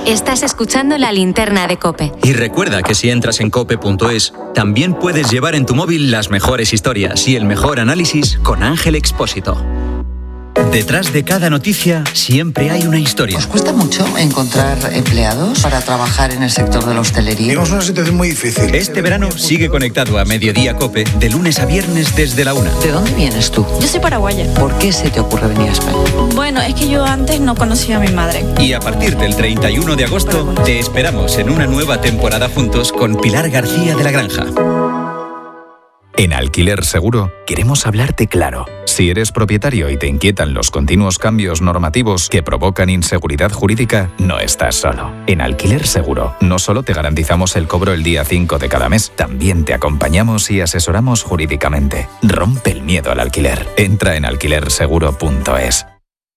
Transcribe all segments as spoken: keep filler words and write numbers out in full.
Estás escuchando La Linterna de COPE. Y recuerda que si entras en cope punto es, también puedes llevar en tu móvil las mejores historias y el mejor análisis con Ángel Expósito. Detrás de cada noticia siempre hay una historia. ¿Os cuesta mucho encontrar empleados para trabajar en el sector de la hostelería? Tenemos una situación muy difícil. Este verano sigue conectado a Mediodía COPE de lunes a viernes desde la una. ¿De dónde vienes tú? Yo soy paraguaya. ¿Por qué se te ocurre venir a España? Bueno, es que yo antes no conocía a mi madre. Y a partir del treinta y uno de agosto te esperamos en una nueva temporada juntos con Pilar García de la Granja. En Alquiler Seguro queremos hablarte claro. Si eres propietario y te inquietan los continuos cambios normativos que provocan inseguridad jurídica, no estás solo. En Alquiler Seguro no solo te garantizamos el cobro el día cinco de cada mes, también te acompañamos y asesoramos jurídicamente. Rompe el miedo al alquiler. Entra en alquiler seguro punto es.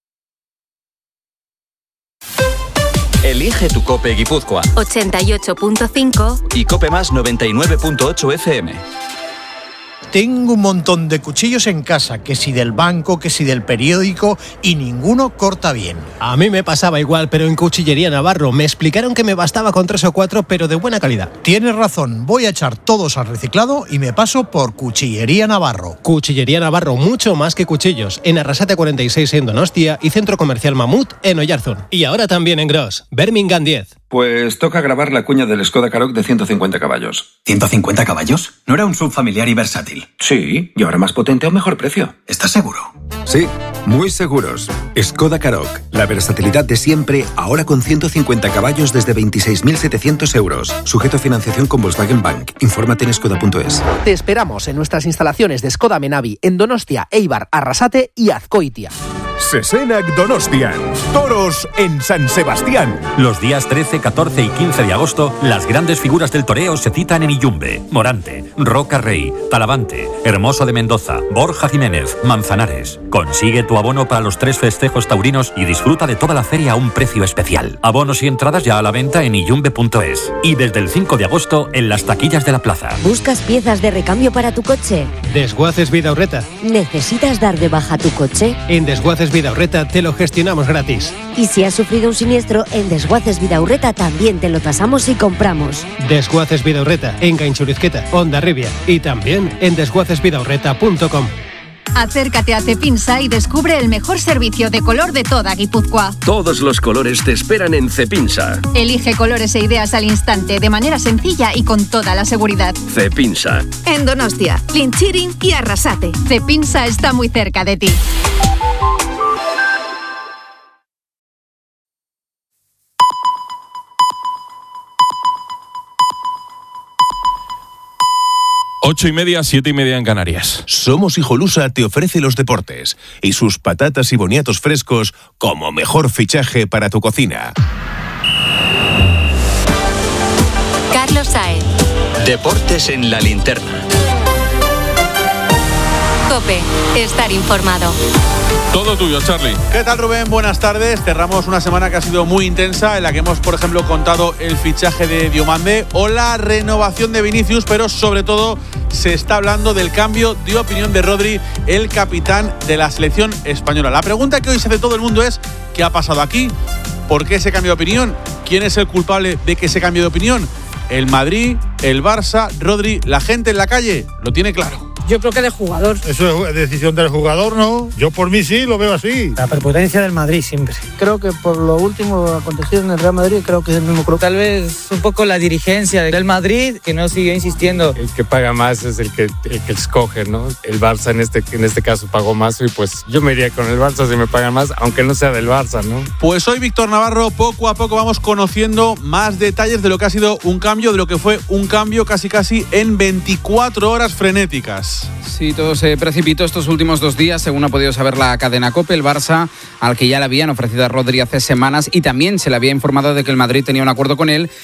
Elige tu COPE Guipúzcoa. ochenta y ocho punto cinco Y COPE Más noventa y nueve punto ocho F M. Tengo un montón de cuchillos en casa, que si del banco, que si del periódico, y ninguno corta bien. A mí me pasaba igual, pero en Cuchillería Navarro me explicaron que me bastaba con tres o cuatro, pero de buena calidad. Tienes razón, voy a echar todos al reciclado y me paso por Cuchillería Navarro. Cuchillería Navarro, mucho más que cuchillos. En Arrasate cuarenta y seis en Donostia y Centro Comercial Mamut en Oyarzún. Y ahora también en Gros, Birmingham diez. Pues toca grabar la cuña del Skoda Karoq de ciento cincuenta caballos. ¿ciento cincuenta caballos? ¿No era un sub familiar y versátil? Sí, y ahora más potente a un mejor precio. ¿Estás seguro? Sí, muy seguros. Skoda Karoq, la versatilidad de siempre, ahora con ciento cincuenta caballos desde veintiséis mil setecientos euros. Sujeto a financiación con Volkswagen Bank. Infórmate en skoda punto es. Te esperamos en nuestras instalaciones de Skoda Menavi en Donostia, Eibar, Arrasate y Azkoitia. Sesenac Donostian. Toros en San Sebastián. Los días trece, catorce y quince de agosto, las grandes figuras del toreo se citan en Iyumbe, Morante, Roca Rey, Talavante, Hermoso de Mendoza, Borja Jiménez, Manzanares. Consigue tu abono para los tres festejos taurinos y disfruta de toda la feria a un precio especial. Abonos y entradas ya a la venta en iyumbe punto es y desde el cinco de agosto en las taquillas de la plaza. ¿Buscas piezas de recambio para tu coche? Desguaces Vidaurreta. ¿Necesitas dar de baja tu coche? En Desguaces Vidaurreta te lo gestionamos gratis. Y si has sufrido un siniestro, en Desguaces Vidaurreta también te lo tasamos y compramos. Desguaces Vidaurreta, en Gainchurizqueta, Hondarribia y también en desguaces vidaurreta punto com. Acércate a Cepinsa y descubre el mejor servicio de color de toda Guipúzcoa. Todos los colores te esperan en Cepinsa. Elige colores e ideas al instante, de manera sencilla y con toda la seguridad. Cepinsa. En Donostia, Linchirin y Arrasate. Cepinsa está muy cerca de ti. Ocho y media, siete y media en Canarias. Somos Hijolusa te ofrece los deportes y sus patatas y boniatos frescos como mejor fichaje para tu cocina. Carlos Saez. Deportes en La Linterna. COPE, estar informado. Todo tuyo, Charlie. ¿Qué tal, Rubén? Buenas tardes. Cerramos una semana que ha sido muy intensa, en la que hemos, por ejemplo, contado el fichaje de Diomande o la renovación de Vinicius, pero sobre todo se está hablando del cambio de opinión de Rodri, el capitán de la selección española. La pregunta que hoy se hace todo el mundo es: ¿qué ha pasado aquí? ¿Por qué ese cambio de opinión? ¿Quién es el culpable de que ese cambio de opinión? ¿El Madrid? ¿El Barça? ¿Rodri? ¿La gente en la calle? Lo tiene claro. Yo creo que del jugador. Eso es decisión del jugador, ¿no? Yo por mí sí, lo veo así. La prepotencia del Madrid siempre. Creo que por lo último acontecido en el Real Madrid, creo que es el mismo club. Tal vez un poco la dirigencia del Madrid, que no sigue insistiendo. El que paga más es el que, el que escoge, ¿no? El Barça en este, en este caso pagó más y pues yo me iría con el Barça si me pagan más, aunque no sea del Barça, ¿no? Pues hoy, Víctor Navarro, poco a poco vamos conociendo más detalles de lo que ha sido un cambio, de lo que fue un cambio casi casi en veinticuatro horas frenéticas. Sí, todo se precipitó estos últimos dos días, según ha podido saber la cadena COPE. El Barça, al que ya le habían ofrecido a Rodri hace semanas, y también se le había informado de que el Madrid tenía un acuerdo con él,